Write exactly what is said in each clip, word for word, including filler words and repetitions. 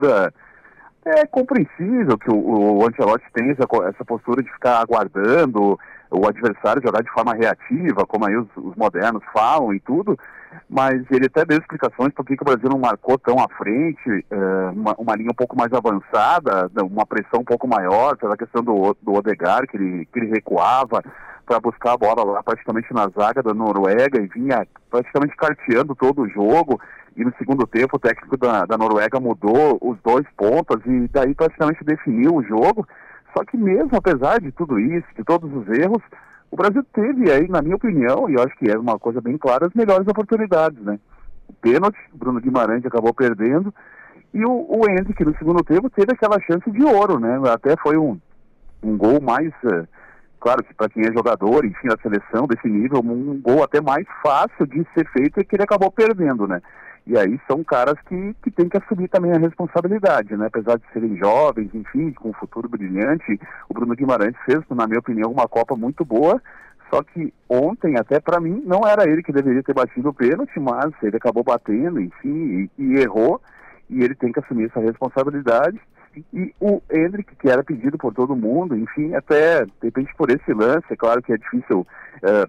É compreensível que o, o Ancelotti tenha essa, essa postura de ficar aguardando o adversário jogar de forma reativa, como aí os, os modernos falam e tudo, mas ele até deu explicações por que o Brasil não marcou tão à frente, é, uma, uma linha um pouco mais avançada, uma pressão um pouco maior, pela questão do, do Odegaard, que ele, que ele recuava para buscar a bola lá praticamente na zaga da Noruega e vinha praticamente carteando todo o jogo. E no segundo tempo o técnico da, da Noruega mudou os dois pontas e daí praticamente definiu o jogo. Só que mesmo apesar de tudo isso, de todos os erros, o Brasil teve aí, na minha opinião, e eu acho que é uma coisa bem clara, as melhores oportunidades, né? O pênalti, o Bruno Guimarães acabou perdendo, e o, o Endrick no segundo tempo teve aquela chance de ouro, né? Até foi um, um gol mais... Uh, claro que para quem é jogador, enfim, a seleção desse nível, um gol até mais fácil de ser feito e que ele acabou perdendo, né? E aí são caras que, que têm que assumir também a responsabilidade, né? Apesar de serem jovens, enfim, com um futuro brilhante, o Bruno Guimarães fez, na minha opinião, uma Copa muito boa, só que ontem, até para mim, não era ele que deveria ter batido o pênalti, mas ele acabou batendo, enfim, e, e errou, e ele tem que assumir essa responsabilidade. E o Endrick, que era pedido por todo mundo, enfim, até, de repente, por esse lance, é claro que é difícil é,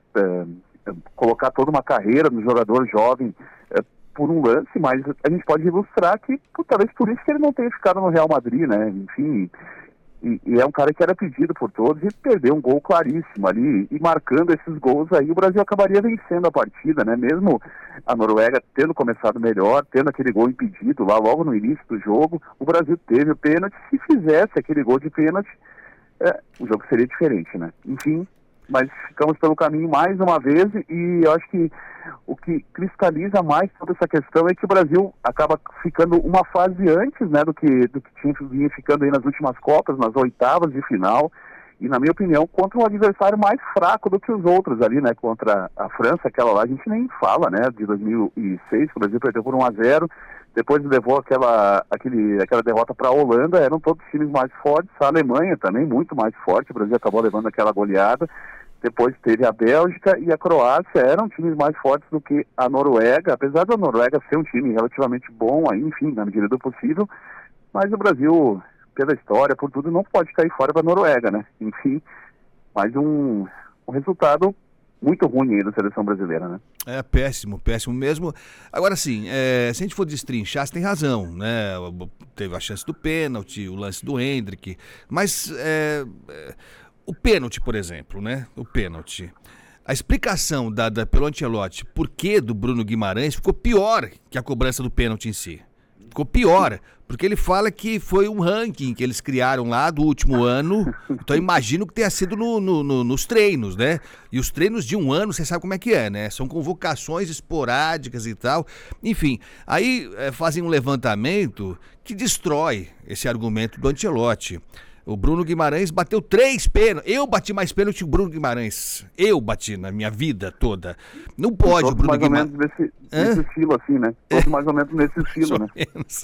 é, colocar toda uma carreira no jogador jovem é, por um lance, mas a gente pode ilustrar que, por, talvez por isso que ele não tenha ficado no Real Madrid, né, enfim, e, e é um cara que era pedido por todos e perdeu um gol claríssimo ali, e marcando esses gols aí, o Brasil acabaria vencendo a partida, né, mesmo a Noruega tendo começado melhor, tendo aquele gol impedido lá logo no início do jogo, o Brasil teve o pênalti, se fizesse aquele gol de pênalti, é, o jogo seria diferente, né, enfim, mas ficamos pelo caminho mais uma vez, e eu acho que o que cristaliza mais toda essa questão é que o Brasil acaba ficando uma fase antes, né, do que, do que tinha, vinha ficando aí nas últimas Copas, nas oitavas de final, e na minha opinião, contra um adversário mais fraco do que os outros ali, né, contra a França, aquela lá, a gente nem fala, né, de dois mil e seis, que o Brasil perdeu por um a zero, depois levou aquela, aquele, aquela derrota para a Holanda, eram todos times mais fortes, a Alemanha também muito mais forte, o Brasil acabou levando aquela goleada, depois teve a Bélgica e a Croácia, eram times mais fortes do que a Noruega, apesar da Noruega ser um time relativamente bom, aí, enfim, na medida do possível, mas o Brasil, pela história, por tudo, não pode cair fora da Noruega, né? Enfim, mais um, um resultado muito ruim aí da seleção brasileira, né? É péssimo, péssimo mesmo. Agora sim, é, se a gente for destrinchar, você tem razão, né? Teve a chance do pênalti, o lance do Endrick, mas é, é, o pênalti, por exemplo, né? O pênalti. A explicação dada pelo Ancelotti por que do Bruno Guimarães ficou pior que a cobrança do pênalti em si. Ficou pior, porque ele fala que foi um ranking que eles criaram lá do último ano, então eu imagino que tenha sido no, no, no, nos treinos, né? E os treinos de um ano, você sabe como é que é, né? São convocações esporádicas e tal. Enfim, aí é, fazem um levantamento que destrói esse argumento do Ancelotti. O Bruno Guimarães bateu três pênaltis. Eu bati mais pênalti que o Bruno Guimarães. Eu bati na minha vida toda. Não pode o Bruno Guimarães. Mais ou menos nesse, nesse estilo assim, né? Todos mais ou menos nesse estilo, né?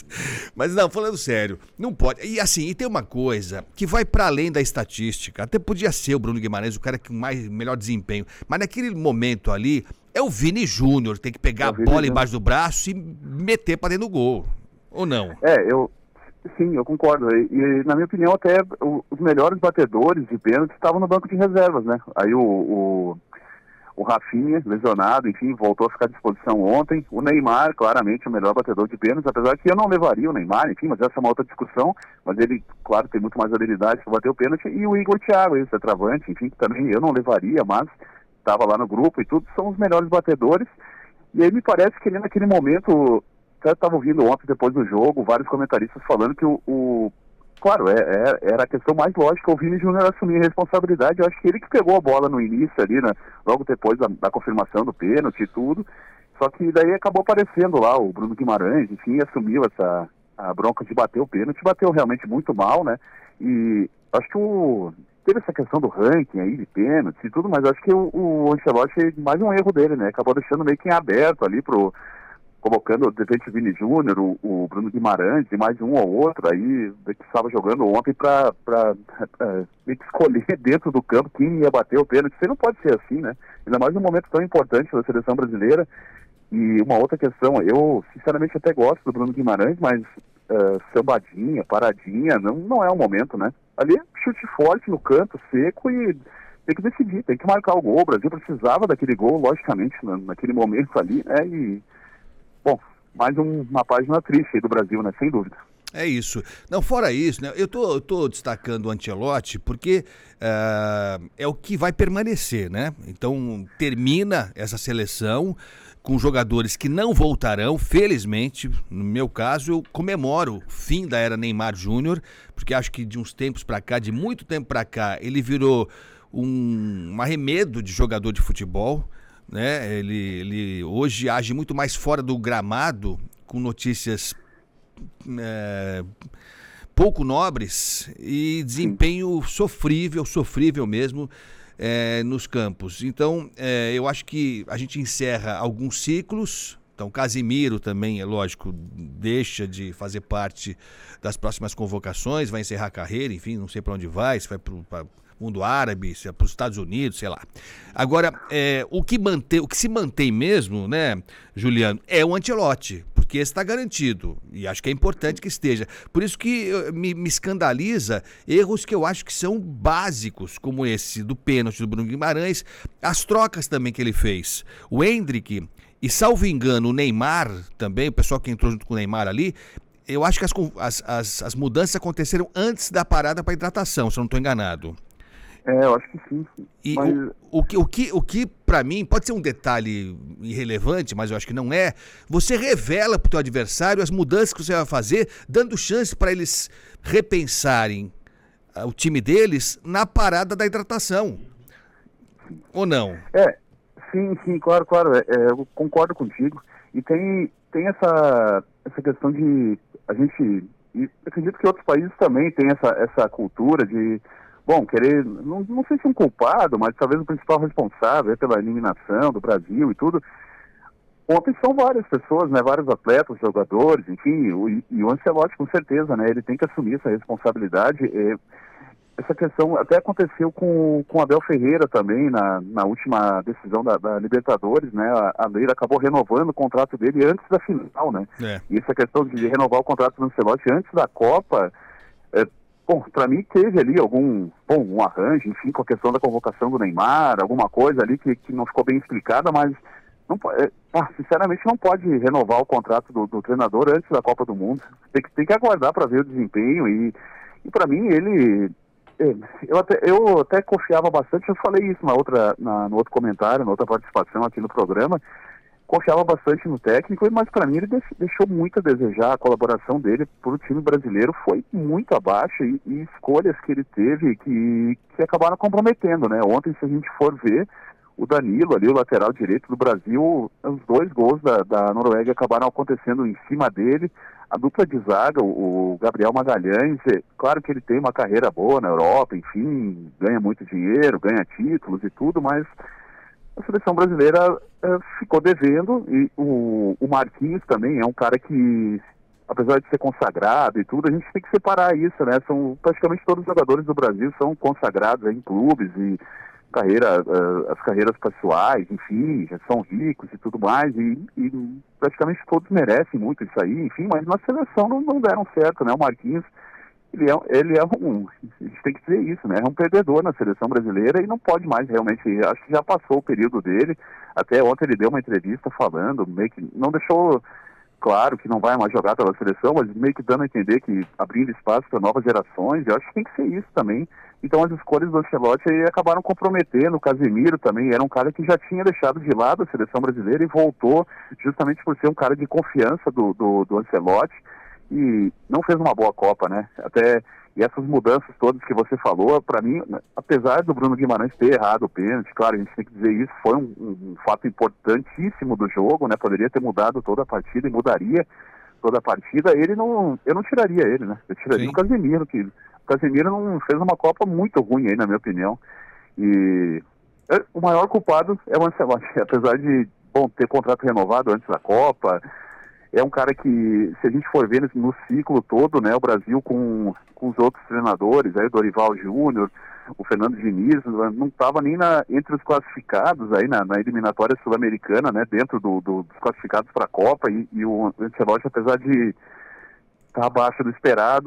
Mas não, falando sério, não pode. E assim, e tem uma coisa que vai para além da estatística. Até podia ser o Bruno Guimarães, o cara com mais melhor desempenho. Mas naquele momento ali, é o Vini Júnior. Tem que pegar é a bola embaixo do braço e meter para dentro do gol. Ou não? É, eu... Sim, eu concordo. E, e na minha opinião, até o, os melhores batedores de pênalti estavam no banco de reservas, né? Aí o, o, o Rafinha, lesionado, enfim, voltou a ficar à disposição ontem. O Neymar, claramente, o melhor batedor de pênaltis, apesar que eu não levaria o Neymar, enfim, mas essa é uma outra discussão. Mas ele, claro, tem muito mais habilidade para bater o pênalti. E o Igor Thiago, esse centroavante, enfim, que também eu não levaria, mas estava lá no grupo e tudo, são os melhores batedores. E aí me parece que ele, naquele momento... Eu estava ouvindo ontem, depois do jogo, vários comentaristas falando que o... o claro, é, é, era a questão mais lógica, o Vini Júnior assumir a responsabilidade. Eu acho que ele que pegou a bola no início ali, né, logo depois da, da confirmação do pênalti e tudo. Só que daí acabou aparecendo lá o Bruno Guimarães, enfim, assumiu essa a bronca de bater o pênalti. Bateu realmente muito mal, né? E acho que o... Teve essa questão do ranking aí de pênaltis e tudo, mas acho que o, o Ancelotti, mais um erro dele, né? Acabou deixando meio que em aberto ali pro... colocando de repente o Vini Júnior, o, o Bruno Guimarães e mais um ou outro aí que estava jogando ontem para é, escolher dentro do campo quem ia bater o pênalti. Isso não pode ser assim, né? Ainda mais num momento tão importante da seleção brasileira. E uma outra questão, eu sinceramente até gosto do Bruno Guimarães, mas uh, sambadinha, paradinha, não, não é o momento, né? Ali é chute forte no canto, seco, e tem que decidir, tem que marcar o gol. O Brasil precisava daquele gol, logicamente, na, naquele momento ali, né? E, bom, mais um, uma página triste aí do Brasil, né? Sem dúvida. É isso. Não, fora isso, né? Eu tô, eu tô destacando o Ancelotti porque uh, é o que vai permanecer, né? Então, termina essa seleção com jogadores que não voltarão, felizmente. No meu caso, eu comemoro o fim da era Neymar Júnior, porque acho que de uns tempos pra cá, de muito tempo pra cá, ele virou um, um arremedo de jogador de futebol, né? Ele, ele hoje age muito mais fora do gramado, com notícias É, pouco nobres e desempenho sofrível, sofrível mesmo é, nos campos. Então, é, eu acho que a gente encerra alguns ciclos. Então, Casimiro também, é lógico, deixa de fazer parte das próximas convocações, vai encerrar a carreira, enfim, não sei para onde vai, se vai para o mundo árabe, se é para os Estados Unidos, sei lá. Agora, é, o, que mantém, o que se mantém mesmo, né, Juliano, é o Ancelotti, porque esse está garantido, e acho que é importante que esteja. Por isso que me, me escandaliza erros que eu acho que são básicos, como esse do pênalti do Bruno Guimarães, as trocas também que ele fez. O Endrick e, salvo engano, o Neymar também, o pessoal que entrou junto com o Neymar ali, eu acho que as, as, as, as mudanças aconteceram antes da parada para hidratação, se eu não estou enganado. É, eu acho que sim. E mas... o, o que, o que, o que para mim, pode ser um detalhe irrelevante, mas eu acho que não é, você revela pro teu adversário as mudanças que você vai fazer, dando chance para eles repensarem uh, o time deles na parada da hidratação. Ou não? É, sim, sim, claro, claro, é, é, eu concordo contigo. E tem, tem essa, essa questão de, a gente, e acredito que outros países também têm essa, essa cultura de, bom, querer, não, não sei se um culpado, mas talvez o principal responsável pela eliminação do Brasil e tudo. Ontem são várias pessoas, né, vários atletas, jogadores, enfim, o, e o Ancelotti com certeza, né, ele tem que assumir essa responsabilidade. É, essa questão até aconteceu com com Abel Ferreira também, na, na última decisão da, da Libertadores, né, a, a Leila acabou renovando o contrato dele antes da final, né, é. E essa questão de renovar o contrato do Ancelotti antes da Copa, é, bom, para mim teve ali algum, bom, um arranjo, enfim, com a questão da convocação do Neymar, alguma coisa ali que, que não ficou bem explicada, mas não, é, ah, sinceramente não pode renovar o contrato do, do treinador antes da Copa do Mundo. Tem que, tem que aguardar para ver o desempenho e, e para mim ele, é, eu, até, eu até confiava bastante, eu falei isso na outra, na, no outro comentário, na outra participação aqui no programa, confiava bastante no técnico, mas para mim ele deixou muito a desejar. A colaboração dele para o time brasileiro foi muito abaixo e, e escolhas que ele teve que, que acabaram comprometendo, né? Ontem, se a gente for ver, o Danilo ali, o lateral direito do Brasil, os dois gols da, da Noruega acabaram acontecendo em cima dele. A dupla de zaga, o, o Gabriel Magalhães, é, claro que ele tem uma carreira boa na Europa, enfim, ganha muito dinheiro, ganha títulos e tudo, mas a seleção brasileira é, ficou devendo. E o, o Marquinhos também é um cara que, apesar de ser consagrado e tudo, a gente tem que separar isso, né? São praticamente todos os jogadores do Brasil são consagrados aí em clubes e carreira, uh, as carreiras pessoais, enfim, já são ricos e tudo mais, e, e praticamente todos merecem muito isso aí, enfim, mas na seleção não, não deram certo, né? O Marquinhos, ele é, ele é um, a gente tem que dizer isso, né? É um perdedor na seleção brasileira e não pode mais realmente, acho que já passou o período dele. Até ontem ele deu uma entrevista falando, meio que não deixou claro que não vai mais jogar pela seleção, mas meio que dando a entender que abrindo espaço para novas gerações. Eu acho que tem que ser isso também. Então as escolhas do Ancelotti aí acabaram comprometendo. O Casemiro também era um cara que já tinha deixado de lado a seleção brasileira e voltou justamente por ser um cara de confiança do, do, do Ancelotti, e não fez uma boa Copa, né? Até, e essas mudanças todas que você falou, para mim, apesar do Bruno Guimarães ter errado o pênalti, claro, a gente tem que dizer isso, foi um, um fato importantíssimo do jogo, né? Poderia ter mudado toda a partida e mudaria toda a partida. Ele não, eu não tiraria ele, né? Eu tiraria Sim. o Casemiro, que o Casemiro não fez uma Copa muito ruim aí, na minha opinião. E é, o maior culpado é o Ancelotti, apesar de, bom, ter contrato renovado antes da Copa. É um cara que, se a gente for ver no ciclo todo, né, o Brasil com, com os outros treinadores, aí o Dorival Júnior, o Fernando Diniz, não estava nem na, entre os classificados aí na, na eliminatória sul-americana, né, dentro do, do, dos classificados para a Copa, e, e o Ancelotti, apesar de abaixo do esperado.